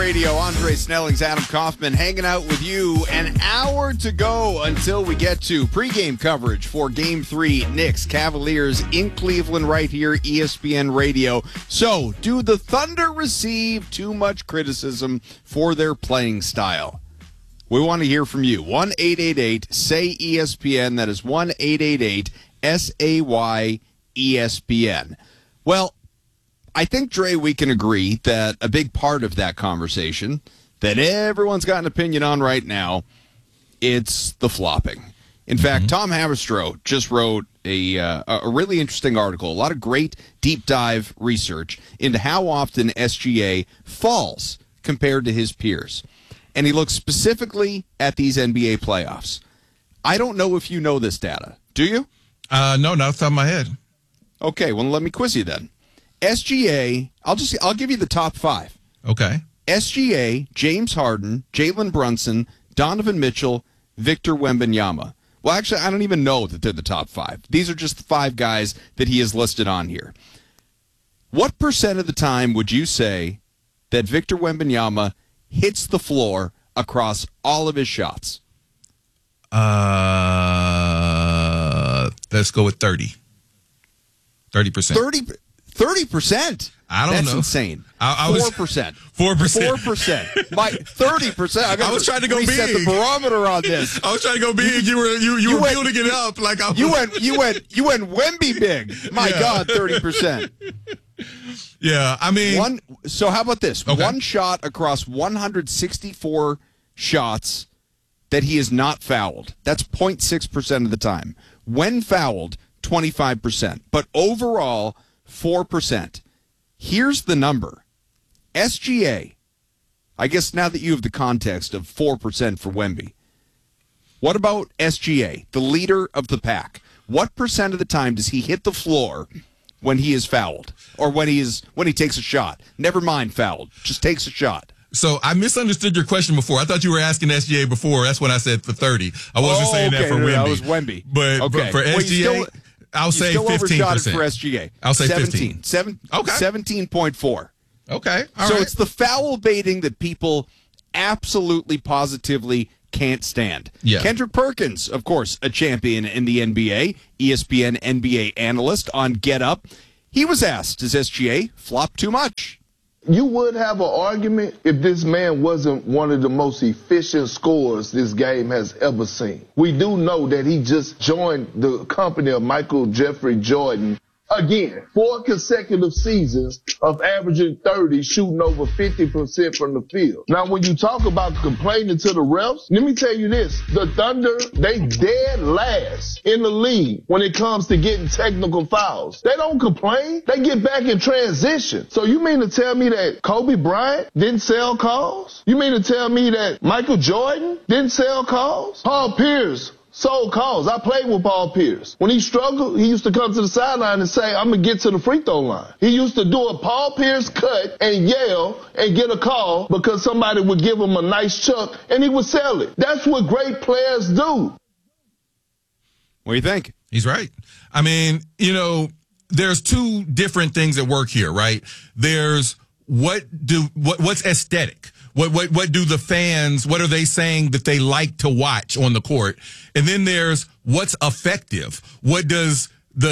Radio. Andre Snelling's Adam Kaufman hanging out with you. An hour to go until we get to pregame coverage for Game 3, Knicks Cavaliers in Cleveland right here, ESPN Radio. So, do the Thunder receive too much criticism for their playing style? We want to hear from you. 1-888-SAY-ESPN. That is 1-888-SAY-ESPN. Well, I think, Dre, we can agree that a big part of that conversation that everyone's got an opinion on right now, it's the flopping. In fact, Tom Haberstroh just wrote a really interesting article, a lot of great deep dive research into how often SGA falls compared to his peers. And he looks specifically at these NBA playoffs. I don't know if you know this data. Do you? No, not off the top of my head. Okay, well, let me quiz you then. SGA, I'll give you the top 5. Okay. SGA, James Harden, Jalen Brunson, Donovan Mitchell, Victor Wembanyama. Well, actually, I don't even know that they're the top 5. These are just the 5 guys that he has listed on here. What percent of the time would you say that Victor Wembanyama hits the floor across all of his shots? Let's go with 30. 30%. 30%. I don't know. That's insane. 4%. 4%. My 30%. I was trying to go reset big. the barometer on this. I was trying to go big. You were building it up like I was. You went Wemby big. My God, 30%. Yeah, I mean. So how about this? Okay. One shot across 164 shots that he is not fouled. That's 0.6% of the time. When fouled, 25%. But overall, 4%. Here's the number. SGA, I guess now that you have the context of 4% for Wemby, what about SGA, the leader of the pack? What percent of the time does he hit the floor when he is fouled? Or when he takes a shot? Never mind fouled. Just takes a shot. So I misunderstood your question before. I thought you were asking SGA before. That's when I said for 30. I wasn't saying that for Wemby. That was Wemby. But for SGA, I'll say 15%. Overshot it for SGA. I'll say 15. 17.4. Okay. All so right. it's the foul baiting that people absolutely, positively can't stand. Yeah. Kendrick Perkins, of course, a champion in the NBA, ESPN NBA analyst on Get Up. He was asked, does SGA flop too much? You would have an argument if this man wasn't one of the most efficient scorers this game has ever seen. We do know that he just joined the company of Michael Jeffrey Jordan. Again, 4 consecutive seasons of averaging 30, shooting over 50% from the field. Now, when you talk about complaining to the refs, let me tell you this. The Thunder, they dead last in the league when it comes to getting technical fouls. They don't complain. They get back in transition. So you mean to tell me that Kobe Bryant didn't sell calls? You mean to tell me that Michael Jordan didn't sell calls? Paul Pierce sold calls. I played with Paul Pierce. When he struggled, he used to come to the sideline and say, I'm going to get to the free throw line. He used to do a Paul Pierce cut and yell and get a call because somebody would give him a nice chuck and he would sell it. That's what great players do. What do you think? He's right. I mean, there's 2 different things at work here, right? There's what's aesthetic. What do the fans, what are they saying that they like to watch on the court? And then there's what's effective. What does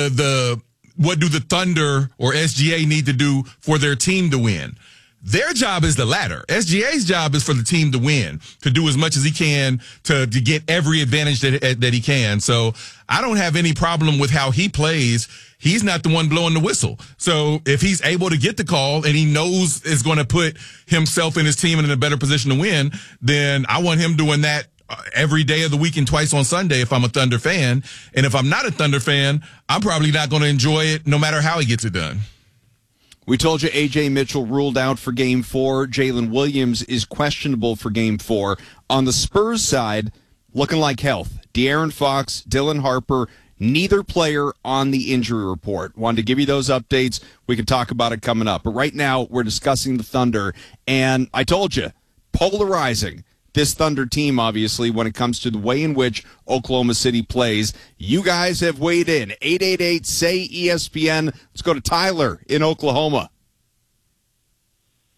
what do the Thunder or SGA need to do for their team to win? Their job is the latter. SGA's job is for the team to win, to do as much as he can to get every advantage that he can. So I don't have any problem with how he plays. He's not the one blowing the whistle. So if he's able to get the call and he knows is going to put himself and his team in a better position to win, then I want him doing that every day of the week and twice on Sunday if I'm a Thunder fan. And if I'm not a Thunder fan, I'm probably not going to enjoy it no matter how he gets it done. We told you A.J. Mitchell ruled out for Game 4. Jalen Williams is questionable for Game 4. On the Spurs side, looking like health. De'Aaron Fox, Dylan Harper, neither player on the injury report. Wanted to give you those updates. We can talk about it coming up. But right now, we're discussing the Thunder. And I told you, polarizing. This Thunder team, obviously, when it comes to the way in which Oklahoma City plays. You guys have weighed in. 888-SAY-ESPN. Let's go to Tyler in Oklahoma.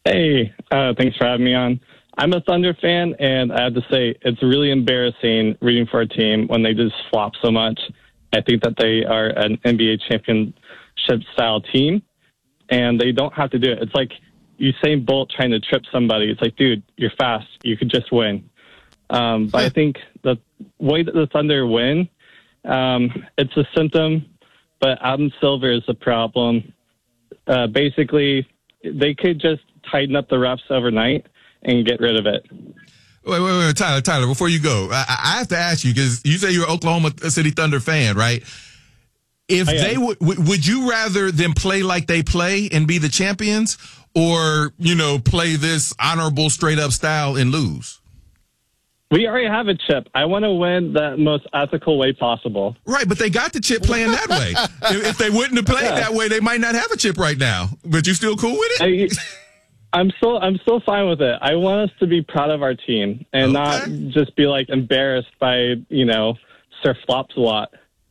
Hey, thanks for having me on. I'm a Thunder fan, and I have to say it's really embarrassing rooting for a team when they just flop so much. I think that they are an NBA championship-style team, and they don't have to do it. It's like Usain Bolt trying to trip somebody. It's like, dude, you're fast. You could just win. But I think the way that the Thunder win, it's a symptom, but Adam Silver is the problem. Basically, they could just tighten up the refs overnight and get rid of it. Wait, Tyler, before you go, I have to ask you, because you say you're an Oklahoma City Thunder fan, right? If they would you rather them play like they play and be the champions, or, play this honorable straight up style and lose? We already have a chip. I want to win the most ethical way possible. Right, but they got the chip playing that way. If they wouldn't have played that way, they might not have a chip right now. But you still cool with it? I'm still fine with it. I want us to be proud of our team and not just be embarrassed by, Sir Flops a lot.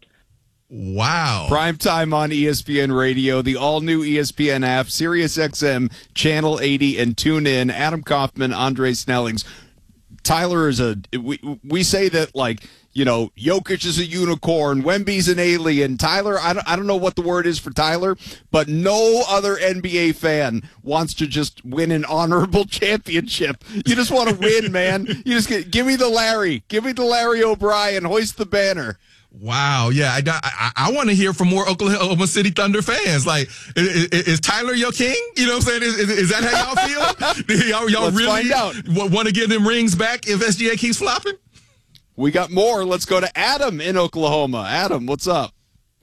Wow. Prime time on ESPN Radio, the all-new ESPN app, SiriusXM, Channel 80, and tune in. Adam Kaufman, Andre Snellings. Tyler is we say that, Jokic is a unicorn, Wemby's an alien. Tyler, I don't know what the word is for Tyler, but no other NBA fan wants to just win an honorable championship. You just want to win, man. You just give me the Larry O'Brien, hoist the banner. Wow, yeah, I want to hear from more Oklahoma City Thunder fans. Is Tyler your king? You know what I'm saying? Is that how y'all feel? y'all Let's really find out. Want to get them rings back if SGA keeps flopping? We got more. Let's go to Adam in Oklahoma. Adam, what's up?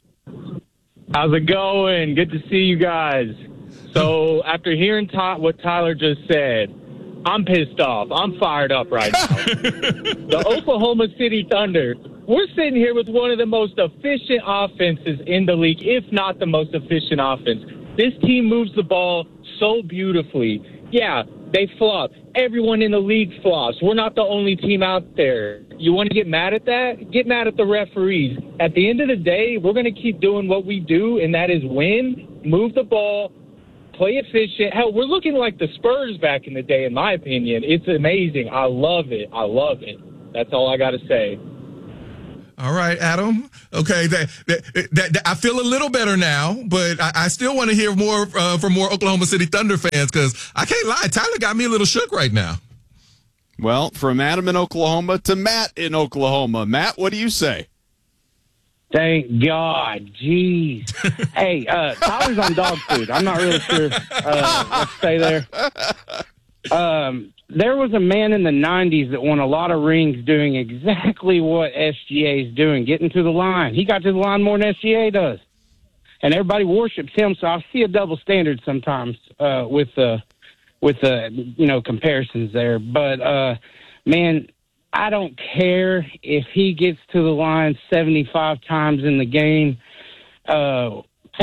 How's it going? Good to see you guys. So after hearing what Tyler just said, I'm pissed off. I'm fired up right now. The Oklahoma City Thunder, we're sitting here with one of the most efficient offenses in the league, if not the most efficient offense. This team moves the ball so beautifully. Yeah, they flop. Everyone in the league flops. We're not the only team out there. You want to get mad at that? Get mad at the referees. At the end of the day, we're going to keep doing what we do, and that is win, move the ball, play efficient. Hell, we're looking like the Spurs back in the day, in my opinion. It's amazing. I love it. That's all I got to say. All right, Adam. Okay, I feel a little better now, but I still want to hear more from more Oklahoma City Thunder fans, because I can't lie, Tyler got me a little shook right now. Well, from Adam in Oklahoma to Matt in Oklahoma. Matt, what do you say? Thank God. Jeez. Hey, Tyler's on dog food. I'm not really sure what to say there. There was a man in the 90s that won a lot of rings doing exactly what SGA is doing, getting to the line. He got to the line more than SGA does. And everybody worships him, so I see a double standard sometimes with the comparisons there. But, man, I don't care if he gets to the line 75 times in the game. I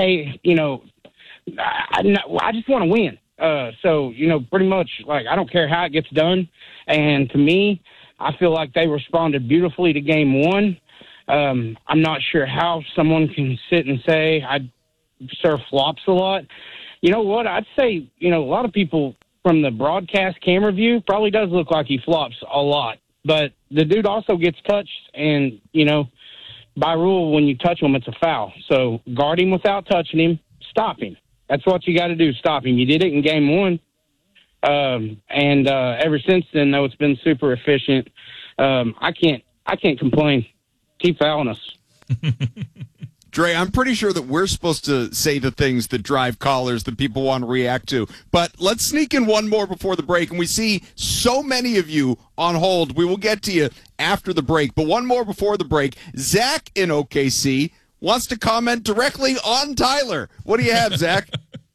just want to win. So, pretty much, I don't care how it gets done. And to me, I feel like they responded beautifully to game one. I'm not sure how someone can sit and say I serve flops a lot. You know what? I'd say, a lot of people from the broadcast camera view probably does look like he flops a lot. But the dude also gets touched, and, by rule, when you touch him, it's a foul. So guard him without touching him, stop him. That's what you got to do, stop him. You did it in game one. And ever since then, though, it's been super efficient. I can't complain. Keep fouling us. Dre, I'm pretty sure that we're supposed to say the things that drive callers that people want to react to. But let's sneak in one more before the break. And we see so many of you on hold. We will get to you after the break. But one more before the break. Zach in OKC wants to comment directly on Tyler. What do you have, Zach?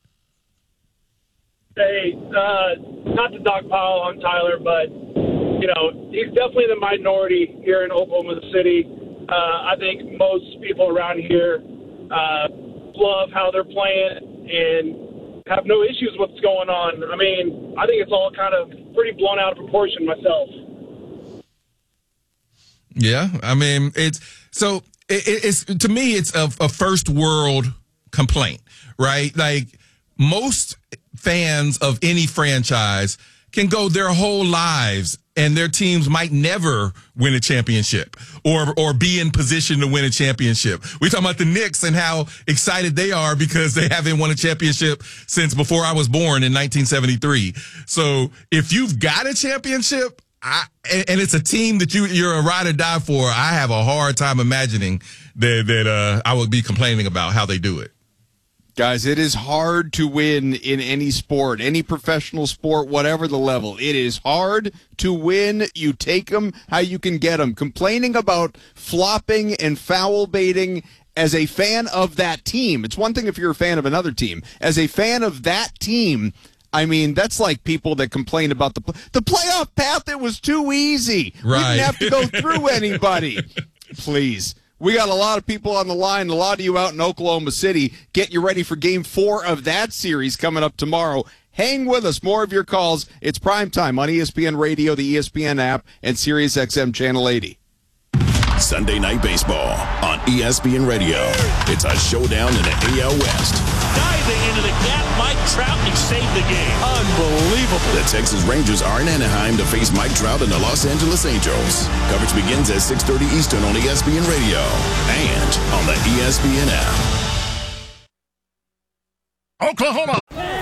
Hey, not to dogpile on Tyler, but, he's definitely the minority here in Oklahoma City. I think most people around here love how they're playing and have no issues with what's going on. I mean, I think it's all kind of pretty blown out of proportion myself. Yeah, I mean, it's to me, it's a first world complaint, right? Like most fans of any franchise can go their whole lives and their teams might never win a championship or be in position to win a championship. We're talking about the Knicks and how excited they are because they haven't won a championship since before I was born in 1973. So if you've got a championship, and it's a team that you're a ride or die for, I have a hard time imagining that I would be complaining about how they do it. Guys, it is hard to win in any sport, any professional sport, whatever the level. It is hard to win. You take them how you can get them. Complaining about flopping and foul baiting as a fan of that team. It's one thing if you're a fan of another team. As a fan of that team, I mean, that's like people that complain about the playoff path. It was too easy. Right. We didn't have to go through anybody. Please. We got a lot of people on the line, a lot of you out in Oklahoma City. Get you ready for Game 4 of that series coming up tomorrow. Hang with us. More of your calls. It's primetime on ESPN Radio, the ESPN app, and SiriusXM Channel 80. Sunday Night Baseball on ESPN Radio. It's a showdown in the AL West. Diving into the gap, Mike Trout, and he saved the game. Unbelievable. The Texas Rangers are in Anaheim to face Mike Trout and the Los Angeles Angels. Coverage begins at 6:30 Eastern on ESPN Radio and on the ESPN app. Oklahoma.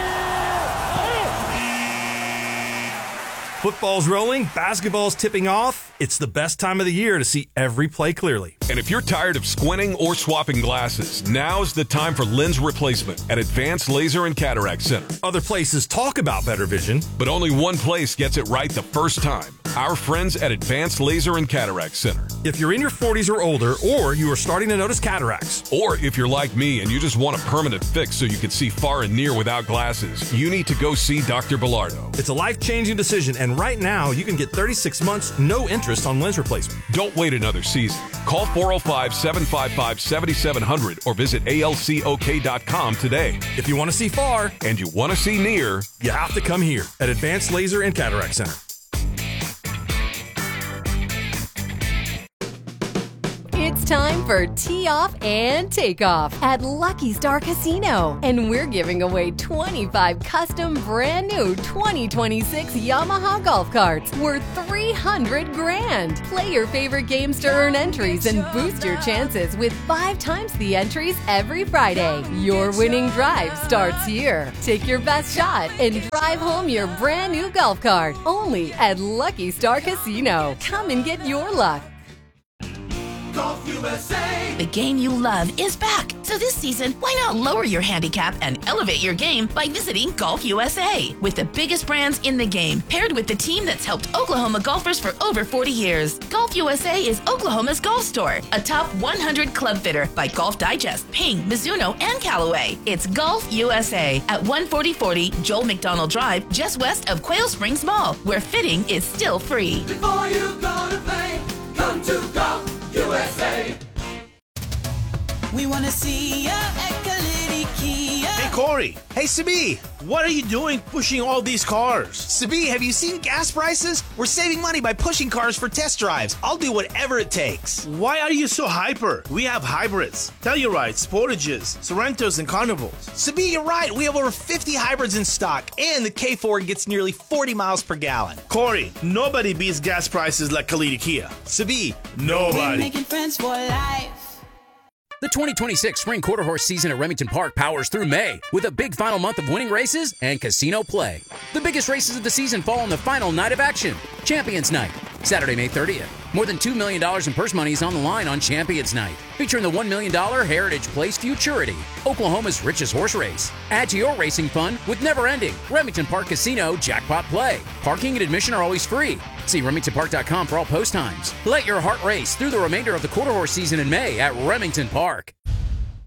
Football's rolling, basketball's tipping off. It's the best time of the year to see every play clearly. And if you're tired of squinting or swapping glasses, now's the time for lens replacement at Advanced Laser and Cataract Center. Other places talk about better vision, but only one place gets it right the first time. Our friends at Advanced Laser and Cataract Center. If you're in your 40s or older, or you are starting to notice cataracts, or if you're like me and you just want a permanent fix so you can see far and near without glasses, you need to go see Dr. Bilardo. It's a life-changing decision, and right now you can get 36 months, no interest on lens replacement. Don't wait another season. Call 405-755-7700 or visit alcok.com today. If you want to see far and you want to see near, you have to come here at Advanced Laser and Cataract Center. It's time for Tee Off and Takeoff at Lucky Star Casino. And we're giving away 25 custom brand new 2026 Yamaha golf carts worth $300,000. Play your favorite games to earn entries and boost your chances with 5 times the entries every Friday. Your winning drive starts here. Take your best shot and drive home your brand new golf cart only at Lucky Star Casino. Come and get your luck. Golf USA. The game you love is back. So this season, why not lower your handicap and elevate your game by visiting Golf USA? With the biggest brands in the game, paired with the team that's helped Oklahoma golfers for over 40 years. Golf USA is Oklahoma's golf store, a top 100 club fitter by Golf Digest, Ping, Mizuno, and Callaway. It's Golf USA at 14040 Joel McDonald Drive, just west of Quail Springs Mall, where fitting is still free. Before you go to play, come to Golf USA. We want to see ya at Kalidi Kia. Hey, Corey. Hey, Sabi. What are you doing pushing all these cars? Sabi, have you seen gas prices? We're saving money by pushing cars for test drives. I'll do whatever it takes. Why are you so hyper? We have hybrids, Tellurides, Sportages, Sorrentos, and Carnivals. Sabi, you're right. We have over 50 hybrids in stock, and the K4 gets nearly 40 miles per gallon. Corey, nobody beats gas prices like Kalidi Kia. Sabi, nobody. We're making friends for life. The 2026 Spring Quarter Horse season at Remington Park powers through May with a big final month of winning races and casino play. The biggest races of the season fall on the final night of action, Champions Night, Saturday, May 30th. More than $2 million in purse money is on the line on Champions Night, featuring the $1 million Heritage Place Futurity, Oklahoma's richest horse race. Add to your racing fun with never-ending Remington Park Casino Jackpot Play. Parking and admission are always free. See RemingtonPark.com for all post times. Let your heart race through the remainder of the Quarter Horse season in May at Remington Park.